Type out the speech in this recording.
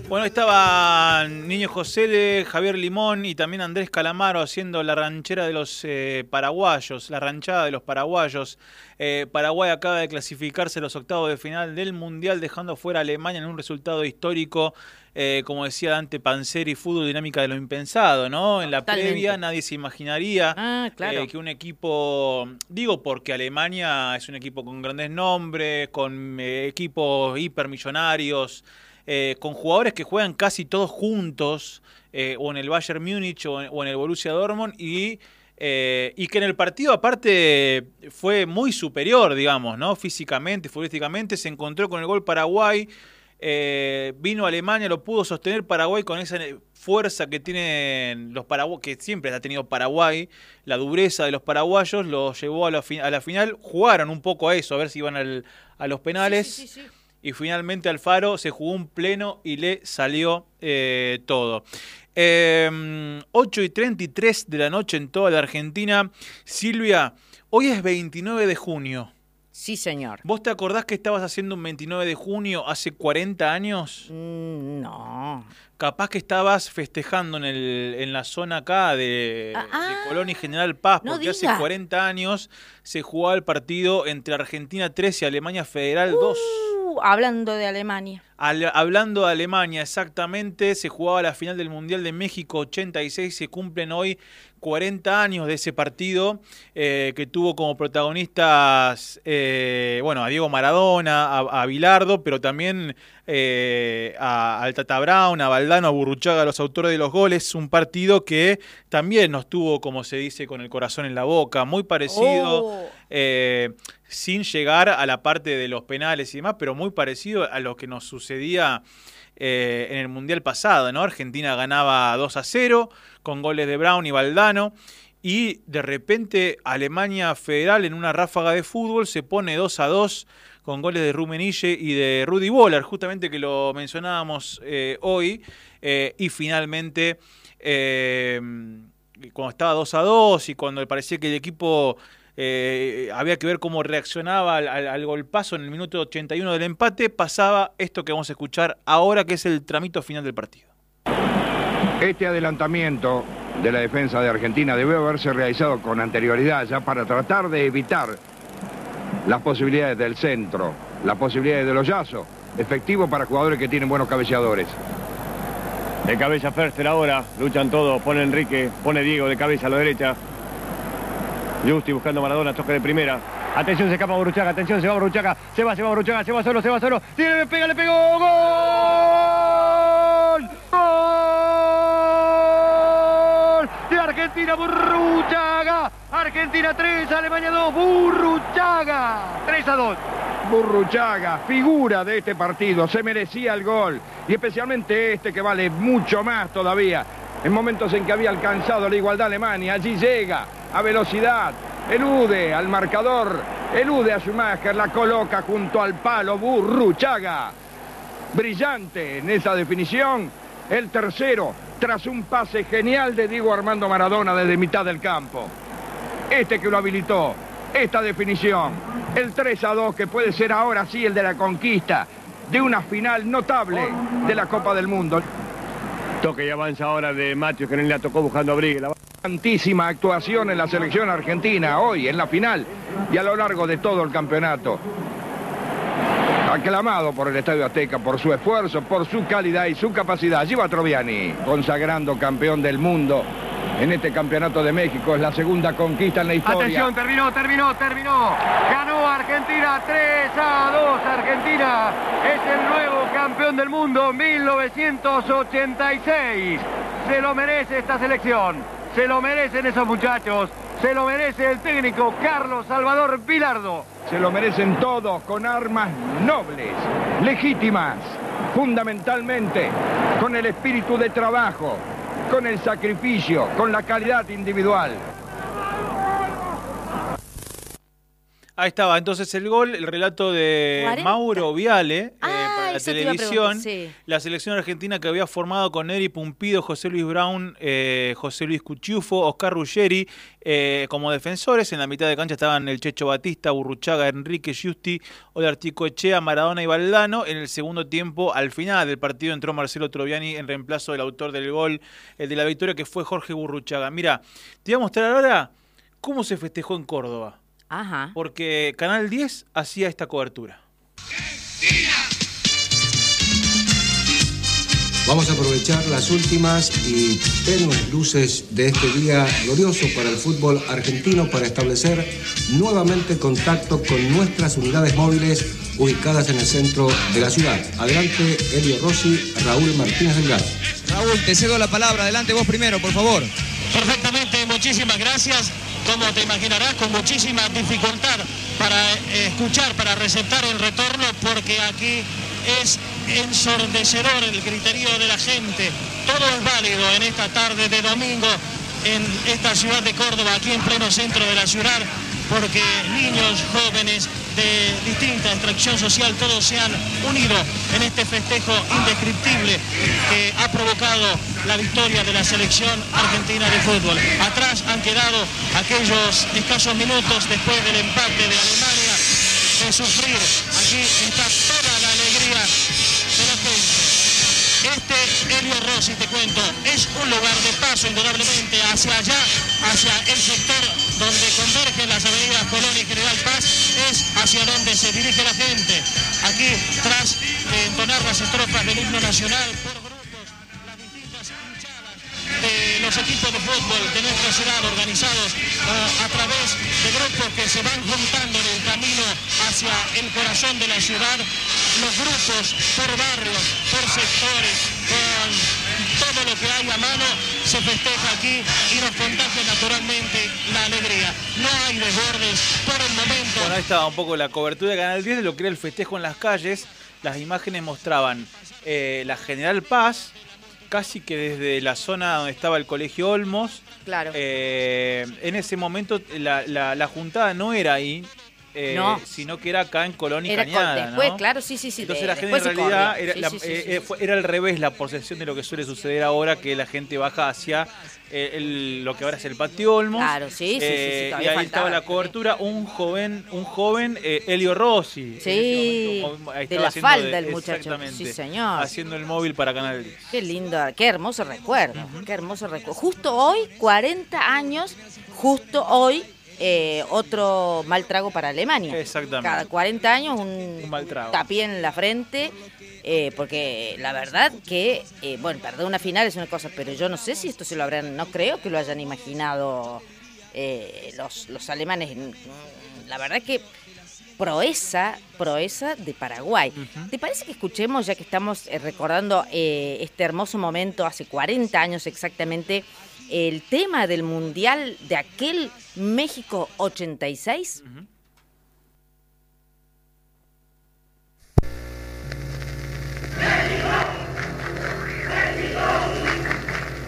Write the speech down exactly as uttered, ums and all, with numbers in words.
Bueno, estaban Niño José, Javier Limón y también Andrés Calamaro haciendo la ranchera de los eh, paraguayos, la ranchada de los paraguayos. Eh, Paraguay acaba de clasificarse a los octavos de final del Mundial, dejando fuera a Alemania en un resultado histórico, eh, como decía Dante Panzeri, fútbol dinámica de lo impensado, ¿no? En la Totalmente. previa nadie se imaginaría Ah, claro. eh, que un equipo, digo porque Alemania es un equipo con grandes nombres, con eh, equipos hipermillonarios, Eh, con jugadores que juegan casi todos juntos, eh, o en el Bayern Múnich o en, o en el Borussia Dortmund, y, eh, y que en el partido aparte fue muy superior, digamos, ¿no? Físicamente, futbolísticamente, se encontró con el gol Paraguay, eh, vino a Alemania, lo pudo sostener Paraguay con esa fuerza que tienen los paraguayos, que siempre ha tenido Paraguay, la dureza de los paraguayos, lo llevó a la, fi- a la final, jugaron un poco a eso, a ver si iban al, a los penales. Sí, sí, sí, sí. Y finalmente Alfaro se jugó un pleno y le salió eh, todo. Eh, ocho y treinta y tres de la noche en toda la Argentina. Silvia, hoy es veintinueve de junio. Sí, señor. ¿Vos te acordás que estabas haciendo un veintinueve de junio hace cuarenta años? Mm, no. Capaz que estabas festejando en, el, en la zona acá de, Ah, ah, de Colón y General Paz, no porque hace diga. cuarenta años se jugaba el partido entre Argentina tres y Alemania Federal dos. Uh, hablando de Alemania. Al, hablando de Alemania, exactamente, se jugaba la final del Mundial de México ochenta y seis, se cumplen hoy cuarenta años de ese partido, eh, que tuvo como protagonistas, eh, bueno, a Diego Maradona, a, a Bilardo, pero también eh, a, al Tata Brown, a Valdano, a Burruchaga, los autores de los goles. Un partido que también nos tuvo, como se dice, con el corazón en la boca, muy parecido, Oh. eh, sin llegar a la parte de los penales y demás, pero muy parecido a lo que nos sucedía eh, en el Mundial pasado, ¿no? Argentina ganaba dos a cero con goles de Brown y Valdano, y de repente Alemania Federal en una ráfaga de fútbol se pone dos a dos con goles de Rummenigge y de Rudi Völler, justamente que lo mencionábamos eh, hoy, eh, y finalmente eh, cuando estaba dos a dos y cuando parecía que el equipo eh, había que ver cómo reaccionaba al, al, al golpazo en el minuto ochenta y uno del empate, pasaba esto que vamos a escuchar ahora, que es el tramito final del partido. Este adelantamiento de la defensa de Argentina debe haberse realizado con anterioridad ya para tratar de evitar las posibilidades del centro, las posibilidades del hoyazo, efectivo para jugadores que tienen buenos cabeceadores. De cabeza Förster ahora, luchan todos, pone Enrique, pone Diego de cabeza a la derecha. Justi buscando a Maradona, toque de primera. Atención, se escapa Burruchaga, atención, se va Burruchaga, se va, se va Burruchaga, se va solo, se va solo. Tiene, le pega, le pegó, ¡gol! ¡Gol! De Argentina, Burruchaga. Argentina tres, Alemania dos, Burruchaga. tres a dos. Burruchaga, figura de este partido, se merecía el gol. Y especialmente este que vale mucho más todavía. En momentos en que había alcanzado la igualdad Alemania, allí llega a velocidad, elude al marcador, elude a Schumacher, la coloca junto al palo Burruchaga. Brillante en esa definición, el tercero, tras un pase genial de Diego Armando Maradona desde mitad del campo. Este que lo habilitó, esta definición, el tres a dos que puede ser ahora sí el de la conquista de una final notable de la Copa del Mundo. Toque y avanza ahora de Matius, que no le tocó buscando a Brigue. La... Tantísima actuación en la selección argentina hoy, en la final y a lo largo de todo el campeonato. Aclamado por el Estadio Azteca, por su esfuerzo, por su calidad y su capacidad. Allí va Troviani, consagrando campeón del mundo en este campeonato de México. Es la segunda conquista en la historia. Atención, terminó, terminó, terminó. Ganó Argentina tres a dos. Argentina es el nuevo campeón del mundo mil novecientos ochenta y seis. Se lo merece esta selección. Se lo merecen esos muchachos. Se lo merece el técnico Carlos Salvador Bilardo. Se lo merecen todos con armas nobles, legítimas, fundamentalmente con el espíritu de trabajo, con el sacrificio, con la calidad individual. Ahí estaba entonces el gol, el relato de cuarenta. Mauro Viale, eh, Ay, para la Eso te iba a televisión, preguntar, sí. la selección argentina que había formado con Neri Pumpido, José Luis Brown, eh, José Luis Cuchufo, Oscar Ruggeri, eh, como defensores. En la mitad de cancha estaban el Checho Batista, Burruchaga, Enrique Giusti, Olartico Echea, Maradona y Valdano. En el segundo tiempo, al final del partido, entró Marcelo Troviani en reemplazo del autor del gol, el de la victoria, que fue Jorge Burruchaga. Mira, te voy a mostrar ahora cómo se festejó en Córdoba. Ajá. Porque Canal diez hacía esta cobertura. Vamos a aprovechar las últimas y tenues luces de este día glorioso para el fútbol argentino para establecer nuevamente contacto con nuestras unidades móviles ubicadas en el centro de la ciudad. Adelante, Elio Rossi, Raúl Martínez Delgado. Raúl, te cedo la palabra. Adelante vos primero, por favor. Perfectamente, muchísimas gracias. Como te imaginarás, con muchísima dificultad para eh, escuchar, para receptar el retorno, porque aquí es ensordecedor el griterío de la gente. Todo es válido en esta tarde de domingo en esta ciudad de Córdoba, aquí en pleno centro de la ciudad, porque niños, jóvenes de distinta extracción social, todos se han unido en este festejo indescriptible que ha provocado la victoria de la selección argentina de fútbol. Atrás han quedado aquellos escasos minutos después del empate de Alemania de sufrir. Aquí está toda la alegría de la gente. Este Elio Rossi, te cuento, es un lugar de paso indudablemente hacia allá, hacia el sector donde convergen las avenidas Colón y General Paz, es hacia donde se dirige la gente. Aquí, tras de entonar las estrofas del himno nacional por grupos, las distintas hinchadas de los equipos de fútbol de nuestra ciudad organizados uh, a través de grupos que se van juntando en el camino hacia el corazón de la ciudad, los grupos por barrios, por sectores, con todo lo que hay a mano, se festeja aquí y nos contagia naturalmente la alegría. No hay desbordes por el momento. Bueno, ahí estaba un poco la cobertura de Canal diez de lo que era el festejo en las calles. Las imágenes mostraban eh, la General Paz, casi que desde la zona donde estaba el Colegio Olmos. Claro. Eh, en ese momento la, la, la juntada no era ahí, eh, no. sino que era acá en Colón y Era Cañada, después, ¿no? claro, sí, sí, sí. Entonces de, la gente en realidad era, sí, la, sí, sí, eh, sí, eh, sí. fue, era al revés la procesión de lo que suele suceder ahora, que la gente baja hacia eh, el, lo que ahora es el Patio Olmos. Claro, sí, sí, sí, sí, eh, todavía y ahí faltaba, estaba la cobertura, un joven, un joven eh, Elio Rossi. Sí, momento, ahí de estaba la haciendo falda el muchacho. exactamente, Sí, señor. haciendo el móvil para Canal diez. Qué lindo, qué hermoso recuerdo, uh-huh. Qué hermoso recuerdo. Justo hoy, cuarenta años, justo hoy, eh, otro mal trago para Alemania. Exactamente. Cada cuarenta años un, Un mal trago. tapié en la frente, eh, porque la verdad que, eh, bueno, perder una final es una cosa, pero yo no sé si esto se lo habrán, no creo que lo hayan imaginado eh, los, los alemanes. La verdad que proeza, proeza de Paraguay. Uh-huh. ¿Te parece que escuchemos, ya que estamos eh, recordando eh, este hermoso momento, hace cuarenta años exactamente, el tema del Mundial de aquel México ochenta y seis? Uh-huh.